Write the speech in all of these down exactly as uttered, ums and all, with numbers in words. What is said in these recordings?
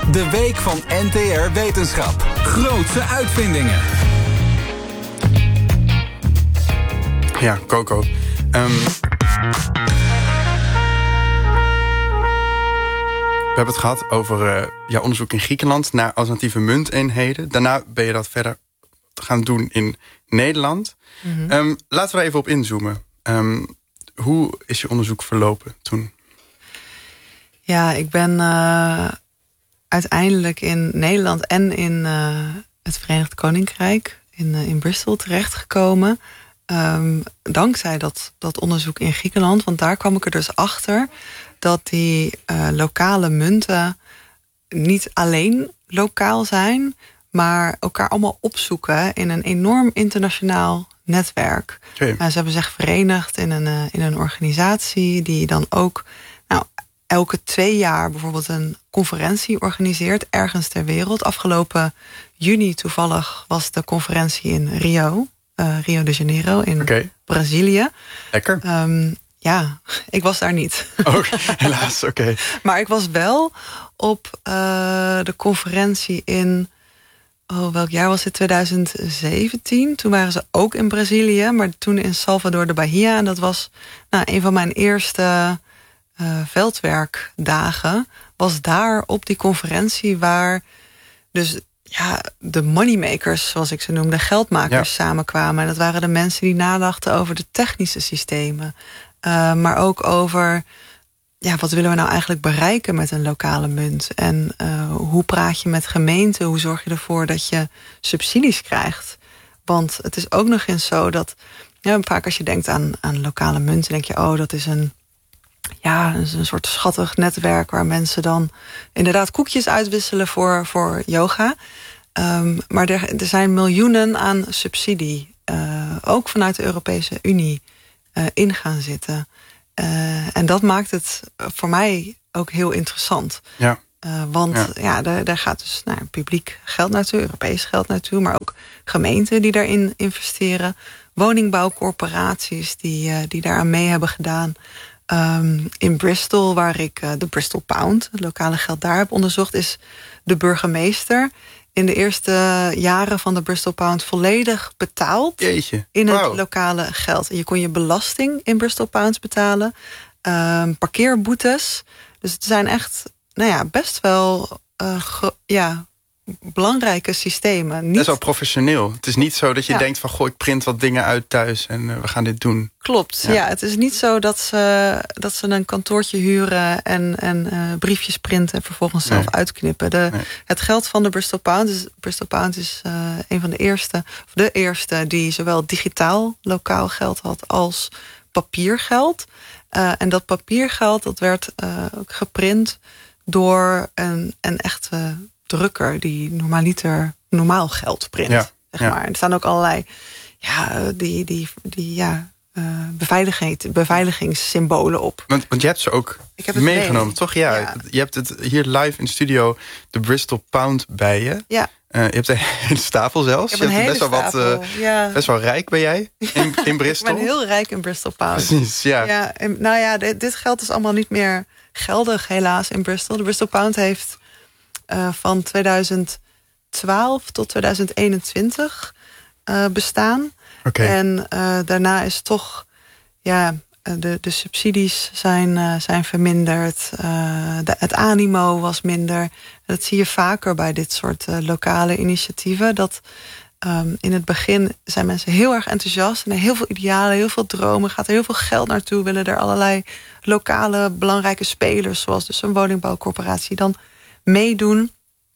De week van N T R Wetenschap. Grootse uitvindingen. Ja, Coco. Um, we hebben het gehad over uh, jouw onderzoek in Griekenland naar alternatieve munteenheden. Daarna ben je dat verder gaan doen in Nederland. Mm-hmm. Um, laten we er even op inzoomen. Um, hoe is je onderzoek verlopen toen? Ja, ik ben uh, uiteindelijk in Nederland en in uh, het Verenigd Koninkrijk, in, uh, in Bristol, terechtgekomen. Um, dankzij dat, dat onderzoek in Griekenland. Want daar kwam ik er dus achter dat die uh, lokale munten niet alleen lokaal zijn, maar elkaar allemaal opzoeken in een enorm internationaal netwerk. Okay. Uh, ze hebben zich verenigd in een, uh, in een organisatie die dan ook nou, elke twee jaar bijvoorbeeld een conferentie organiseert ergens ter wereld. Afgelopen juni toevallig was de conferentie in Rio. Uh, Rio de Janeiro in okay. Brazilië. Lekker. Um, ja, ik was daar niet. Oh, helaas, oké. Okay. Maar ik was wel op uh, de conferentie in, oh, welk jaar was het? twintig zeventien. Toen waren ze ook in Brazilië, maar toen in Salvador de Bahia. En dat was nou, een van mijn eerste uh, veldwerkdagen. Was daar op die conferentie waar dus ja, de moneymakers, zoals ik ze noem, de geldmakers ja. samenkwamen. En dat waren de mensen die nadachten over de technische systemen. Uh, maar ook over, ja, wat willen we nou eigenlijk bereiken met een lokale munt? En uh, hoe praat je met gemeenten? Hoe zorg je ervoor dat je subsidies krijgt? Want het is ook nog eens zo dat, ja, vaak als je denkt aan, aan lokale munten, denk je, oh, dat is een, ja, dat is een soort schattig netwerk waar mensen dan inderdaad koekjes uitwisselen voor, voor yoga. Um, maar er, er zijn miljoenen aan subsidie, uh, ook vanuit de Europese Unie, uh, in gaan zitten. Uh, en dat maakt het voor mij ook heel interessant. Ja. Uh, want ja, ja daar, daar gaat dus nou, publiek geld naartoe, Europees geld naartoe, maar ook gemeenten die daarin investeren, woningbouwcorporaties die, uh, die daaraan mee hebben gedaan. Um, in Bristol, waar ik uh, de Bristol Pound, het lokale geld daar heb onderzocht, is de burgemeester in de eerste jaren van de Bristol Pound volledig betaald. Jeetje. In het wow. lokale geld. En je kon je belasting in Bristol Pounds betalen, um, parkeerboetes. Dus het zijn echt, nou ja, best wel uh, ge, ja, belangrijke systemen. Niet... Dat is wel professioneel. Het is niet zo dat je ja. denkt van, goh, ik print wat dingen uit thuis en uh, we gaan dit doen. Klopt, ja. ja. Het is niet zo dat ze, dat ze een kantoortje huren en, en uh, briefjes printen en vervolgens zelf nee. uitknippen. De, nee. Het geld van de Bristol Pound is, Bristol Pound is uh, een van de eerste, of de eerste die zowel digitaal lokaal geld had als papiergeld. Uh, en dat papiergeld dat werd uh, ook geprint door een, een echte drukker die normaliter normaal geld print. Ja, zeg ja. maar. Er staan ook allerlei ja, die, die, die ja, uh, beveiliging, beveiligingssymbolen op. Want, want je hebt ze ook Ik heb het meegenomen, mee. toch? Ja, ja. Je hebt het hier live in de studio, de Bristol Pound bij je. Ja. Uh, je hebt een hele stapel zelfs. Ik heb je een hebt hele best wel wat, uh, ja. best wel rijk ben jij in, in Bristol. Ik ben heel rijk in Bristol Pound. Precies, ja. ja en, nou ja, dit, dit geld is allemaal niet meer geldig helaas in Bristol. De Bristol Pound heeft uh, van twintig twaalf tot twintig eenentwintig uh, bestaan. Okay. En uh, daarna is toch, ja, de, de subsidies zijn, uh, zijn verminderd. Uh, de, het animo was minder. En dat zie je vaker bij dit soort uh, lokale initiatieven. Dat um, in het begin zijn mensen heel erg enthousiast. En heel veel idealen, heel veel dromen. Gaat er heel veel geld naartoe. Willen er allerlei lokale belangrijke spelers, zoals dus een woningbouwcorporatie, dan meedoen.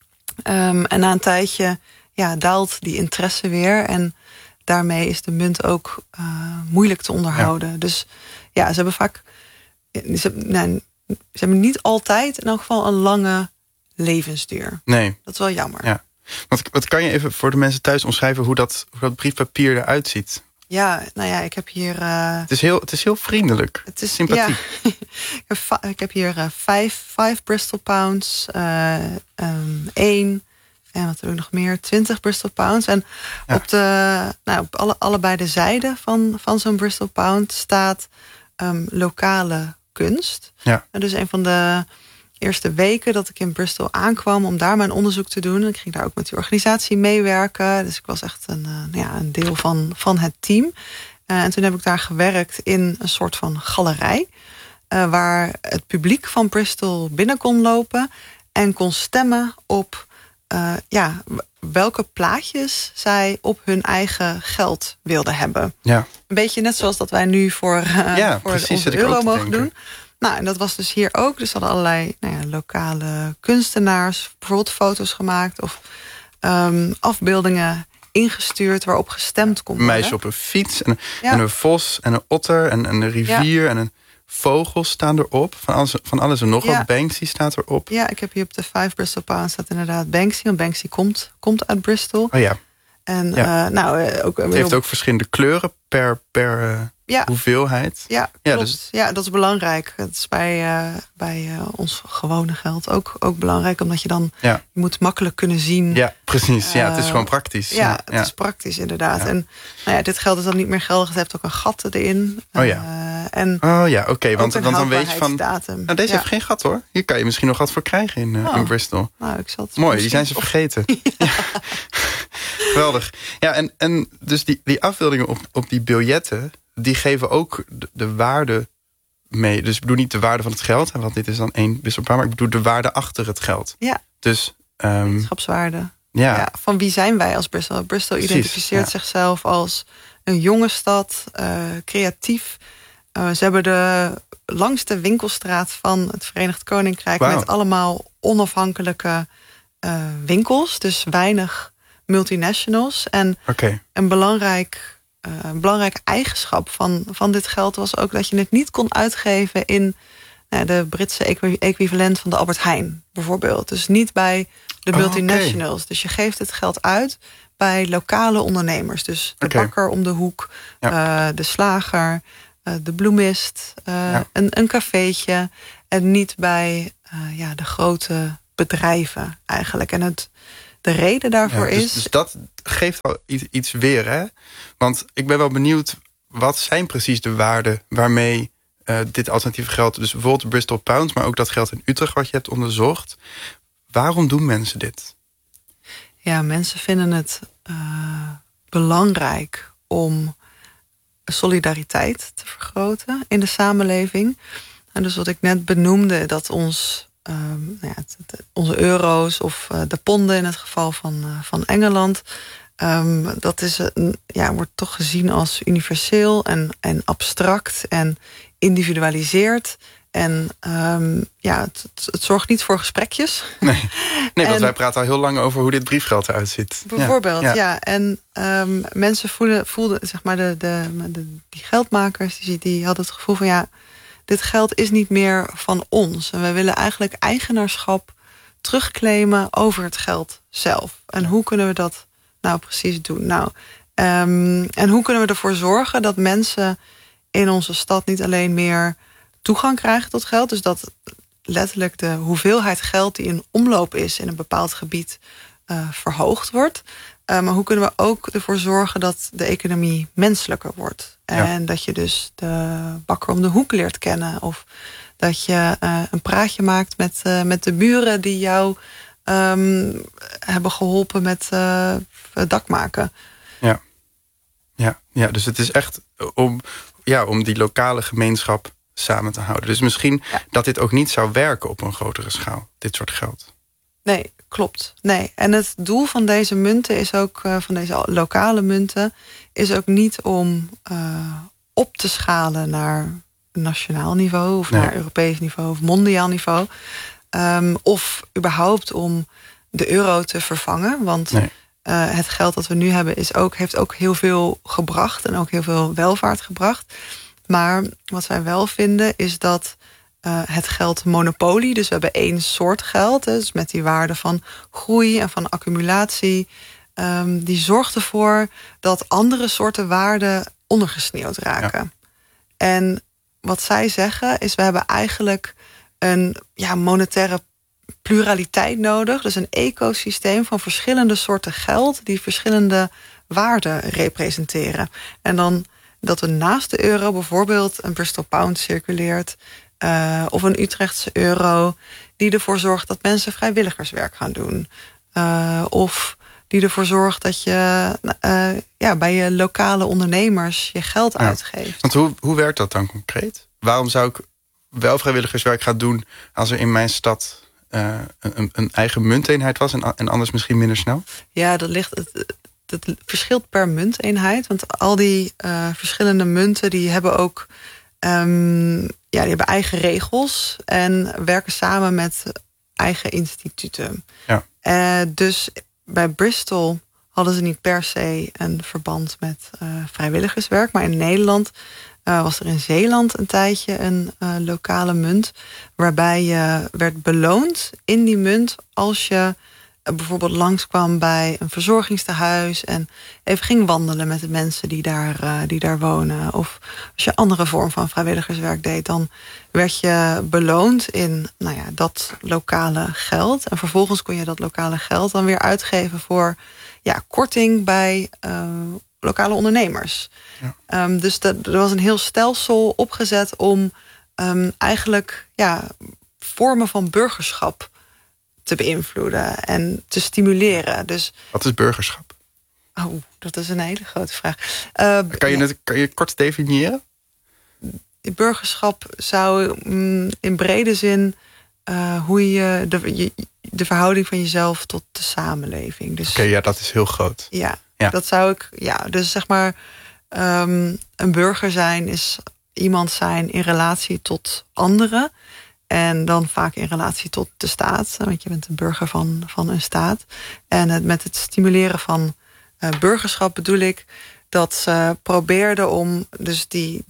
Um, en na een tijdje ja, daalt die interesse weer. En daarmee is de munt ook uh, moeilijk te onderhouden. Ja. Dus ja, ze hebben vaak... Ze, nee, ze hebben niet altijd in elk geval een lange levensduur. Nee. Dat is wel jammer. Ja. Wat, wat kan je even voor de mensen thuis omschrijven hoe dat, hoe dat briefpapier eruit ziet? Ja, nou ja, ik heb hier... Uh, het, is heel, het is heel vriendelijk. Het is sympathiek. Ja, ik, heb, ik heb hier uh, vijf, vijf Bristol Pounds, uh, um, één... En wat heb ik nog meer? twintig Bristol Pounds. En ja. op, de, nou, op alle, allebei de zijden van, van zo'n Bristol Pound staat um, lokale kunst. Ja. En dus een van de eerste weken dat ik in Bristol aankwam om daar mijn onderzoek te doen. Ik ging daar ook met die organisatie meewerken. Dus ik was echt een, uh, ja, een deel van, van het team. Uh, en toen heb ik daar gewerkt in een soort van galerij. Uh, waar het publiek van Bristol binnen kon lopen en kon stemmen op uh, ja, welke plaatjes zij op hun eigen geld wilden hebben. Ja. Een beetje net zoals dat wij nu voor, uh, ja, voor precies, onze ik euro ook te mogen denken. doen. Nou, en dat was dus hier ook. Dus hadden allerlei nou ja, lokale kunstenaars bijvoorbeeld foto's gemaakt of um, afbeeldingen ingestuurd waarop gestemd kon Een worden. meisje op een fiets en, Ja. en een vos en een otter en, en een rivier en een vogel staan erop. Van alles, van alles en nog Ja. wat. Banksy staat erop. Ja, ik heb hier op de vijf Bristol Pound staat inderdaad Banksy. Want Banksy komt, komt uit Bristol. Oh ja. En Ja. uh, nou, uh, ook, Het heeft ook verschillende kleuren per, per uh, ja. hoeveelheid. Ja, Ja, klopt. dus- Ja, dat is belangrijk. Het is bij, uh, bij uh, ons gewone geld ook, ook belangrijk. Omdat je dan Ja. je moet makkelijk kunnen zien. Ja, precies. Ja, het is Uh, gewoon praktisch. Ja, Ja, het is praktisch inderdaad. Ja. En nou ja, dit geld is dan niet meer geldig. Het heeft ook een gat erin. Oh ja. Uh, en Oh ja, oké. Okay, want, ook een want dan weet je van... houdbaarheidsdatum. Nou, deze Ja. heeft geen gat hoor. Hier kan je misschien nog wat voor krijgen in, uh, Oh. in Bristol. Nou, ik zal het Mooi, die misschien- zijn ze vergeten. Ja. Geweldig. Ja, en, en dus die, die afbeeldingen op, op die biljetten, die geven ook de, de waarde mee. Dus ik bedoel niet de waarde van het geld, want dit is dan één Bristol Pound, maar ik bedoel de waarde achter het geld. Ja. Dus um, wetenschapswaarde. ja. Ja, van wie zijn wij als Bristol? Bristol Precies, identificeert ja. zichzelf als een jonge stad, uh, creatief. Uh, ze hebben de langste winkelstraat van het Verenigd Koninkrijk Wauw. met allemaal onafhankelijke uh, winkels. Dus weinig multinationals. En Oké. Okay. een belangrijk, uh, een belangrijke eigenschap van, van dit geld was ook dat je het niet kon uitgeven in nou, de Britse equi- equivalent van de Albert Heijn, bijvoorbeeld. Dus niet bij de Oh, multinationals. okay. Dus je geeft het geld uit bij lokale ondernemers. Dus de Okay. bakker om de hoek, Ja. uh, de slager, uh, de bloemist, uh, Ja. een, een cafeetje. En niet bij uh, ja, de grote bedrijven eigenlijk. En het, de reden daarvoor Ja, dus, is... dus dat geeft al iets, iets weer, hè? Want ik ben wel benieuwd, wat zijn precies de waarden waarmee uh, dit alternatieve geld, dus bijvoorbeeld de Bristol Pounds, maar ook dat geld in Utrecht wat je hebt onderzocht. Waarom doen mensen dit? Ja, mensen vinden het uh, belangrijk om solidariteit te vergroten in de samenleving. En dus wat ik net benoemde, dat ons, um, nou ja, het, het, onze euro's of uh, de ponden in het geval van, uh, van Engeland, um, dat is, een, ja, wordt toch gezien als universeel en, en abstract en individualiseerd. En um, ja, het, het, het zorgt niet voor gesprekjes. Nee, nee want En- wij praten al heel lang over hoe dit briefgeld eruit ziet. Bijvoorbeeld, ja. Ja. En um, mensen voelen, voelden, zeg maar, de, de, de, die geldmakers, die, die hadden het gevoel van, ja, dit geld is niet meer van ons. En we willen eigenlijk eigenaarschap terugclaimen over het geld zelf. En hoe kunnen we dat nou precies doen? Nou, um, en hoe kunnen we ervoor zorgen dat mensen in onze stad niet alleen meer toegang krijgen tot geld, dus dat letterlijk de hoeveelheid geld die in omloop is in een bepaald gebied uh, verhoogd wordt. Uh, maar hoe kunnen we ook ervoor zorgen dat de economie menselijker wordt? Ja. En dat je dus de bakker om de hoek leert kennen. Of dat je uh, een praatje maakt met, uh, met de buren die jou um, hebben geholpen met uh, het dak maken. Ja. Ja, ja, dus het is echt om, ja, om die lokale gemeenschap samen te houden. Dus misschien Ja. dat dit ook niet zou werken op een grotere schaal, dit soort geld. Nee, klopt. Nee. En het doel van deze munten is ook, uh, van deze lokale munten, is ook niet om uh, op te schalen naar nationaal niveau of Nee. naar Europees niveau of mondiaal niveau. Um, of überhaupt om de euro te vervangen. Want Nee. uh, het geld dat we nu hebben is ook, heeft ook heel veel gebracht en ook heel veel welvaart gebracht. Maar wat wij wel vinden is dat uh, het geld monopolie, dus we hebben één soort geld, dus met die waarde van groei en van accumulatie, um, die zorgt ervoor dat andere soorten waarden ondergesneeuwd raken. Ja. En wat zij zeggen is, we hebben eigenlijk een ja, monetaire pluraliteit nodig, dus een ecosysteem van verschillende soorten geld die verschillende waarden representeren. En dan dat er naast de euro bijvoorbeeld een Bristol Pound circuleert, Uh, of een Utrechtse euro die ervoor zorgt dat mensen vrijwilligerswerk gaan doen. Uh, of die ervoor zorgt dat je uh, ja, bij je lokale ondernemers je geld ja. uitgeeft. Want hoe, hoe werkt dat dan concreet? Waarom zou ik wel vrijwilligerswerk gaan doen als er in mijn stad uh, een, een eigen munteenheid was en, en anders misschien minder snel? Ja, dat ligt. Het, het verschilt per munteenheid. Want al die uh, verschillende munten die hebben ook um, ja, die hebben eigen regels en werken samen met eigen instituten. Ja. Uh, dus bij Bristol hadden ze niet per se een verband met uh, vrijwilligerswerk. Maar in Nederland uh, was er in Zeeland een tijdje een uh, lokale munt, waarbij je werd beloond in die munt als je uh, bijvoorbeeld langskwam bij een verzorgingstehuis en even ging wandelen met de mensen die daar, uh, die daar wonen. Of als je andere vorm van vrijwilligerswerk deed, dan werd je beloond in nou ja, dat lokale geld. En vervolgens kon je dat lokale geld dan weer uitgeven voor ja, korting bij uh, lokale ondernemers. Ja. Um, dus de, er was een heel stelsel opgezet om um, eigenlijk ja, vormen van burgerschap te beïnvloeden en te stimuleren. Dus, wat is burgerschap? Oh, dat is een hele grote vraag. Uh, kan, je het, kan je het kort definiëren? Burgerschap zou mm, in brede zin uh, hoe je de, je de verhouding van jezelf tot de samenleving. Dus, Oké, okay, ja, dat is heel groot. Ja, ja. dat zou ik. Ja, dus zeg maar, um, een burger zijn is iemand zijn in relatie tot anderen. En dan vaak in relatie tot de staat. Want je bent een burger van, van een staat. En het, met het stimuleren van uh, burgerschap bedoel ik dat ze probeerden om dus die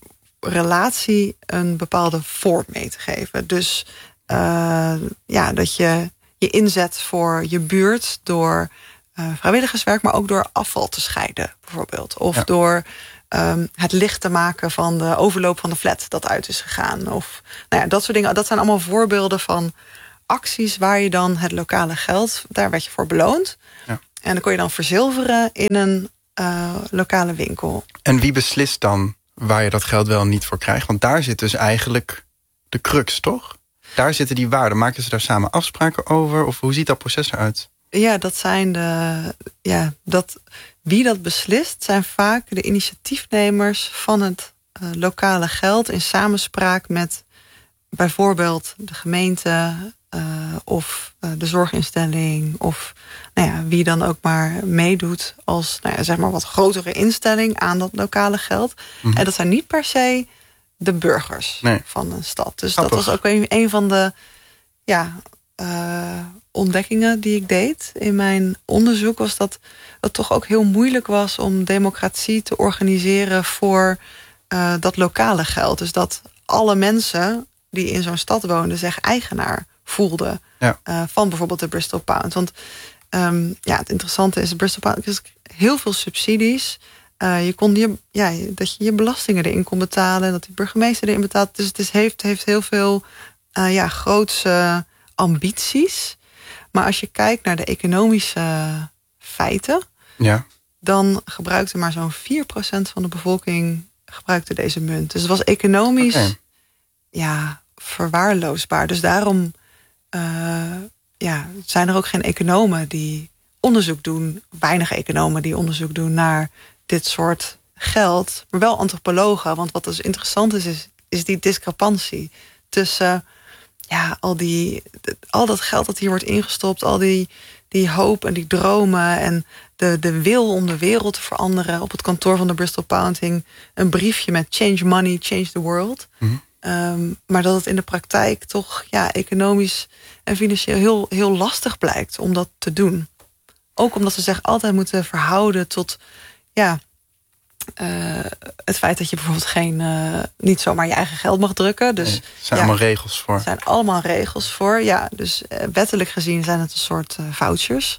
relatie een bepaalde vorm mee te geven. Dus uh, ja, dat je je inzet voor je buurt door uh, vrijwilligerswerk, maar ook door afval te scheiden, bijvoorbeeld. Of ja. door um, het licht te maken van de overloop van de flat dat uit is gegaan. Of nou ja, dat soort dingen. Dat zijn allemaal voorbeelden van acties waar je dan het lokale geld, daar werd je voor beloond. Ja. En dan kon je dan verzilveren in een uh, lokale winkel. En wie beslist dan waar je dat geld wel niet voor krijgt? Want daar zit dus eigenlijk de crux, toch? Daar zitten die waarden. Maken ze daar samen afspraken over? Of hoe ziet dat proces eruit? Ja, dat zijn de. Ja, dat, wie dat beslist zijn vaak de initiatiefnemers van het uh, lokale geld in samenspraak met bijvoorbeeld de gemeente uh, of uh, de zorginstelling of nou ja, wie dan ook maar meedoet als nou ja, zeg maar wat grotere instelling aan dat lokale geld. Mm-hmm. En dat zijn niet per se de burgers nee. van een stad. Dus Grappig. Dat was ook een, een van de ja, uh, ontdekkingen die ik deed in mijn onderzoek, was dat het toch ook heel moeilijk was om democratie te organiseren voor uh, dat lokale geld. Dus dat alle mensen die in zo'n stad woonden zich eigenaar voelden ja. uh, van bijvoorbeeld de Bristol Pound. Want um, ja, het interessante is, de Bristol Pound is heel veel subsidies. Uh, je kon je, ja, dat je je belastingen erin kon betalen, dat de burgemeester erin betaalt. Dus het is, heeft, heeft heel veel uh, ja, grootse ambities. Maar als je kijkt naar de economische feiten, ja. dan gebruikte maar zo'n vier procent van de bevolking gebruikte deze munt. Dus het was economisch okay. ja, verwaarloosbaar. Dus daarom uh, ja, zijn er ook geen economen die onderzoek doen, weinig economen die onderzoek doen naar dit soort geld, maar wel antropologen. Want wat dus interessant is, is, is die discrepantie tussen ja, al, die, al dat geld dat hier wordt ingestopt, al die, die hoop en die dromen en de, de wil om de wereld te veranderen. Op het kantoor van de Bristol Pound hing een briefje met change money, change the world. Mm-hmm. Um, maar dat het in de praktijk toch ja, economisch en financieel heel, heel lastig blijkt om dat te doen. Ook omdat ze zich altijd moeten verhouden tot ja, uh, het feit dat je bijvoorbeeld geen, uh, niet zomaar je eigen geld mag drukken. Dus, nee, er zijn ja, allemaal regels voor. Er zijn allemaal regels voor. Ja, dus uh, wettelijk gezien zijn het een soort uh, vouchers.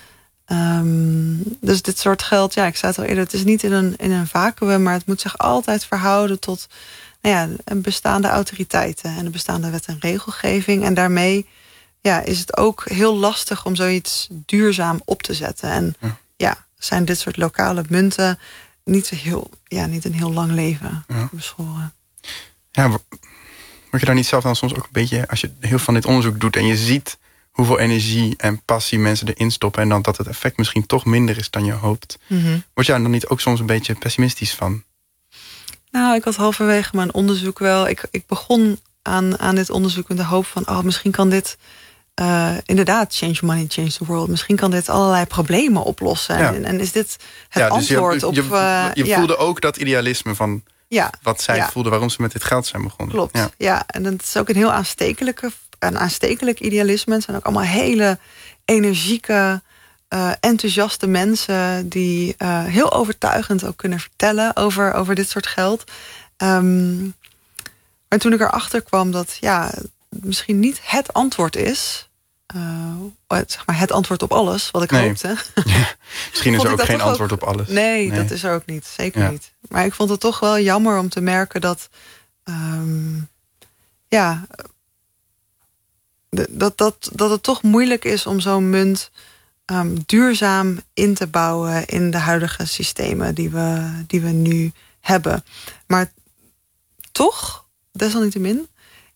Um, dus dit soort geld, ja, ik zei het al eerder, het is niet in een, in een vacuüm, maar het moet zich altijd verhouden tot nou ja, een bestaande autoriteiten en een bestaande wet en regelgeving. En daarmee ja, is het ook heel lastig om zoiets duurzaam op te zetten. En ja, ja zijn dit soort lokale munten niet, heel, ja, niet een heel lang leven ja. beschoren. Ja, Word je daar niet zelf dan soms ook een beetje, als je heel veel van dit onderzoek doet en je ziet hoeveel energie en passie mensen erin stoppen en dan dat het effect misschien toch minder is dan je hoopt. Mm-hmm. Word je daar dan niet ook soms een beetje pessimistisch van? Nou, ik had halverwege mijn onderzoek wel... Ik, ik begon aan, aan dit onderzoek met de hoop van... oh, misschien kan dit uh, inderdaad change money, change the world. Misschien kan dit allerlei problemen oplossen. Ja. En, en is dit het ja, dus antwoord je, op... Je, uh, je ja. voelde ook dat idealisme van ja. wat zij ja. voelden... waarom ze met dit geld zijn begonnen. Klopt, ja. ja. En het is ook een heel aanstekelijke, een aanstekelijk idealisme. Het zijn ook allemaal hele energieke... Uh, enthousiaste mensen die uh, heel overtuigend ook kunnen vertellen over, over dit soort geld. Um, maar toen ik erachter kwam dat ja, misschien niet het antwoord is, uh, zeg maar het antwoord op alles wat ik nee. hoopte. Ja, misschien is er ook geen antwoord ook, op alles. Nee, nee, dat is er ook niet. Zeker ja. niet. Maar ik vond het toch wel jammer om te merken dat um, ja, dat, dat, dat het toch moeilijk is om zo'n munt Um, duurzaam in te bouwen in de huidige systemen die we, die we nu hebben. Maar toch, desalniettemin,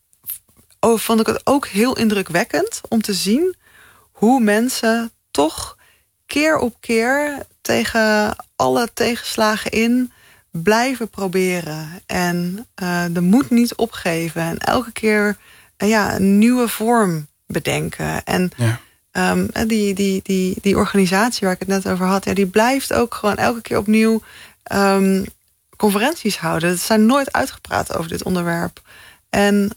oh, vond ik het ook heel indrukwekkend om te zien hoe mensen toch keer op keer tegen alle tegenslagen in blijven proberen. En uh, de moed niet opgeven. En elke keer uh, ja, een nieuwe vorm bedenken. En ja. Um, die, die, die, die organisatie waar ik het net over had... Ja, die blijft ook gewoon elke keer opnieuw um, conferenties houden. Ze zijn nooit uitgepraat over dit onderwerp. En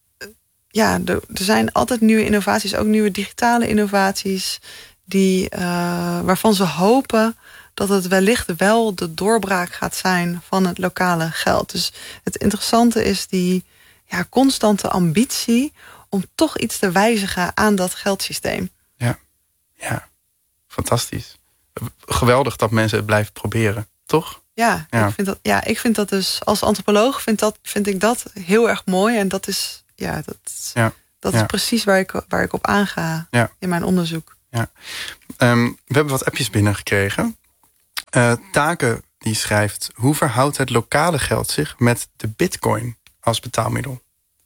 ja, er, er zijn altijd nieuwe innovaties, ook nieuwe digitale innovaties... Die, uh, waarvan ze hopen dat het wellicht wel de doorbraak gaat zijn van het lokale geld. Dus het interessante is die ja, constante ambitie om toch iets te wijzigen aan dat geldsysteem. Ja, ja, fantastisch. Geweldig dat mensen het blijven proberen, toch? Ja, ja. Ik vind dat, ja, ik vind dat dus als antropoloog vind, dat, vind ik dat heel erg mooi. En dat is, ja, dat, ja. dat ja. is precies waar ik, waar ik op aanga ja. in mijn onderzoek. Ja. Um, we hebben wat appjes binnengekregen. Uh, Take die schrijft: hoe verhoudt het lokale geld zich met de bitcoin als betaalmiddel?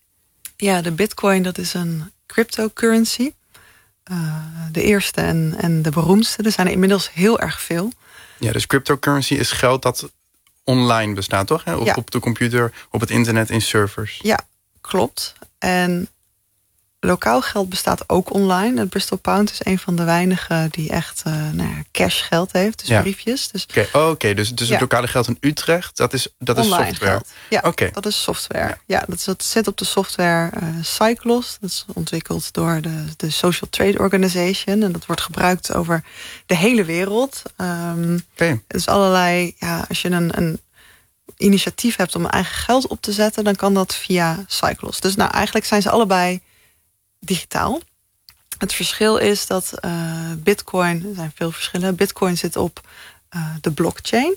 Ja, de bitcoin, dat is een cryptocurrency. Uh, de eerste en, en de beroemdste. Er zijn er inmiddels heel erg veel. Ja, dus cryptocurrency is geld dat online bestaat, toch? Op, ja. op de computer, op het internet, in servers. Ja, klopt. En lokaal geld bestaat ook online. Het Bristol Pound is een van de weinigen die echt uh, nou ja, cash geld heeft. Dus ja. briefjes. Dus, Oké, okay. oh, okay. dus, dus ja. het lokale geld in Utrecht, dat is, dat is online software? Geld. Ja, okay. dat is software. Ja. Ja, dat, is, dat zit op de software uh, Cyclos. Dat is ontwikkeld door de, de Social Trade Organization. En dat wordt gebruikt over de hele wereld. Um, okay. Dus allerlei, ja, als je een, een initiatief hebt om eigen geld op te zetten, dan kan dat via Cyclos. Dus nou, eigenlijk zijn ze allebei digitaal. Het verschil is dat uh, bitcoin, er zijn veel verschillen, bitcoin zit op uh, de blockchain.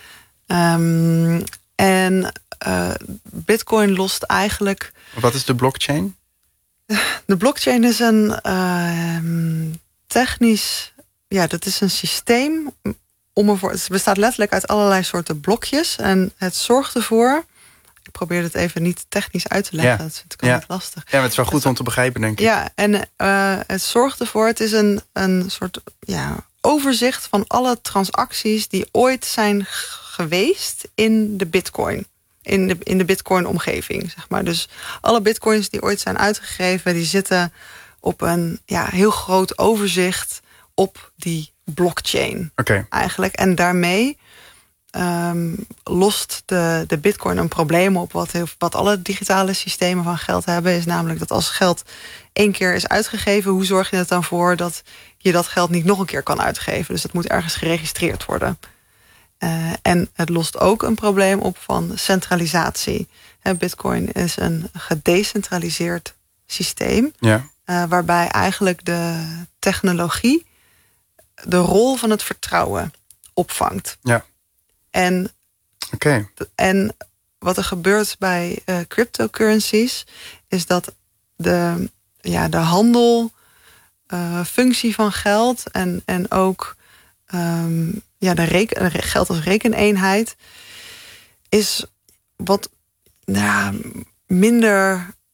Um, en uh, bitcoin lost eigenlijk... Wat is de blockchain? De blockchain is een uh, technisch... Ja, dat is een systeem om ervoor... Het bestaat letterlijk uit allerlei soorten blokjes. En het zorgt ervoor... Ik probeer het even niet technisch uit te leggen. Ja. Dat vind ik altijd ja. lastig. Ja, maar het is wel goed om te begrijpen, denk ik. Ja, en uh, het zorgt ervoor... Het is een, een soort ja, overzicht van alle transacties die ooit zijn geweest in de bitcoin. In de, in de bitcoin-omgeving, zeg maar. Dus alle bitcoins die ooit zijn uitgegeven, die zitten op een ja, heel groot overzicht op die blockchain. Okay. Eigenlijk. En daarmee um, lost de, de bitcoin een probleem op wat, wat alle digitale systemen van geld hebben. Is namelijk dat als geld één keer is uitgegeven, hoe zorg je er dan voor dat je dat geld niet nog een keer kan uitgeven? Dus dat moet ergens geregistreerd worden. Uh, en het lost ook een probleem op van centralisatie. He, Bitcoin is een gedecentraliseerd systeem. Ja. Uh, waarbij eigenlijk de technologie de rol van het vertrouwen opvangt. Ja. En, okay. en wat er gebeurt bij uh, cryptocurrencies is dat de, ja, de handel, uh, functie van geld en, en ook um, ja, de reken, geld als rekeneenheid is wat nou, minder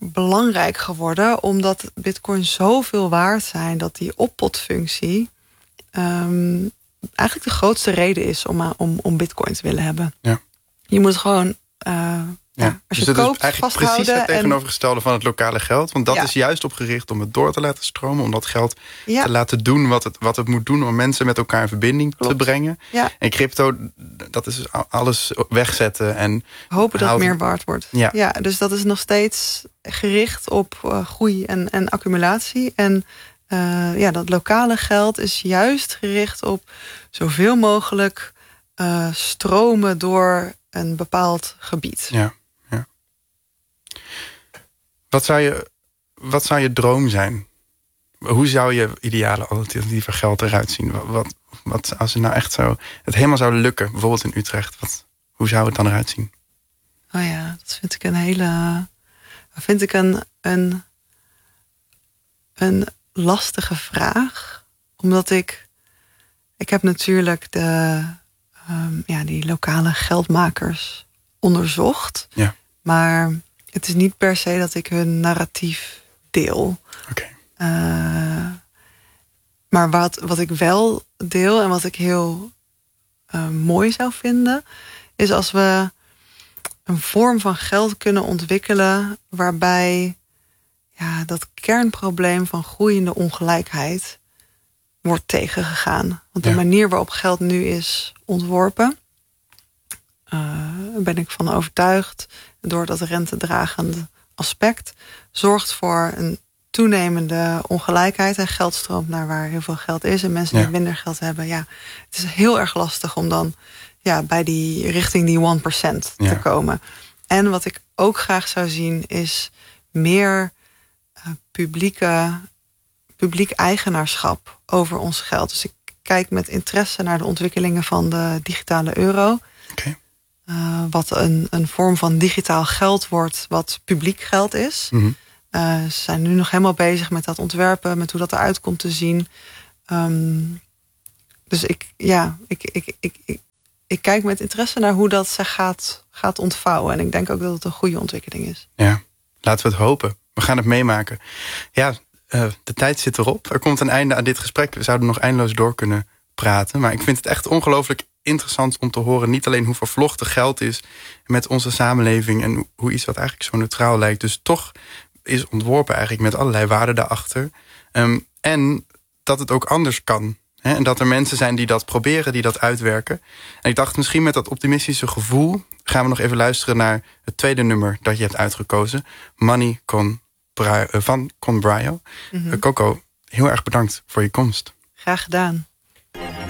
belangrijk geworden, omdat bitcoin zoveel waard zijn dat die oppotfunctie um, eigenlijk de grootste reden is om, om, om bitcoin te willen hebben. Ja. Je moet gewoon, uh, ja. ja, als je dus koopt, is eigenlijk vasthouden. Precies het en, tegenovergestelde van het lokale geld. Want dat ja. is juist opgericht om het door te laten stromen. Om dat geld ja. te laten doen wat het, wat het moet doen. Om mensen met elkaar in verbinding Klopt. te brengen. Ja. En crypto, dat is alles wegzetten. En hopen dat het meer waard wordt. Ja. ja, dus dat is nog steeds gericht op uh, groei en, en accumulatie. En uh, ja, dat lokale geld is juist gericht op zoveel mogelijk uh, stromen door een bepaald gebied. Ja, ja. Wat zou je, wat zou je droom zijn? Hoe zou je ideale alternatieve geld eruit zien? Wat, wat, wat als het nou echt zo het helemaal zou lukken, bijvoorbeeld in Utrecht, wat, hoe zou het dan eruit zien? Oh ja, dat vind ik een hele, vind ik een, een, een lastige vraag, omdat ik, ik heb natuurlijk de Um, ja, die lokale geldmakers onderzocht. Ja. Maar het is niet per se dat ik hun narratief deel. Okay. Uh, maar wat, wat ik wel deel en wat ik heel uh, mooi zou vinden, is als we een vorm van geld kunnen ontwikkelen waarbij ja, dat kernprobleem van groeiende ongelijkheid wordt tegengegaan. Want de ja. manier waarop geld nu is ontworpen, uh, ben ik van overtuigd, door dat rentedragende aspect, zorgt voor een toenemende ongelijkheid. En geld stroomt naar waar heel veel geld is. En mensen die ja. minder geld hebben, ja, het is heel erg lastig om dan ja, bij die richting die one percent ja. te komen. En wat ik ook graag zou zien, is meer uh, publieke publiek eigenaarschap over ons geld. Dus ik kijk met interesse naar de ontwikkelingen van de digitale euro. Okay. Uh, wat een, een vorm van digitaal geld wordt, wat publiek geld is. Mm-hmm. Uh, ze zijn nu nog helemaal bezig met dat ontwerpen, met hoe dat eruit komt te zien. Um, dus ik, ja, ik, ik, ik, ik, ik kijk met interesse naar hoe dat zich gaat, gaat ontvouwen. En ik denk ook dat het een goede ontwikkeling is. Ja, laten we het hopen. We gaan het meemaken. Ja, Uh, de tijd zit erop. Er komt een einde aan dit gesprek. We zouden nog eindeloos door kunnen praten. Maar ik vind het echt ongelooflijk interessant om te horen, niet alleen hoe vervlochten geld is met onze samenleving en hoe iets wat eigenlijk zo neutraal lijkt, dus toch is ontworpen eigenlijk met allerlei waarden daarachter. Um, en dat het ook anders kan. Hè? En dat er mensen zijn die dat proberen, die dat uitwerken. En ik dacht, misschien met dat optimistische gevoel gaan we nog even luisteren naar het tweede nummer dat je hebt uitgekozen. Money Con Bra- van Con Braio. Mm-hmm. uh, Coco, heel erg bedankt voor je komst. Graag gedaan.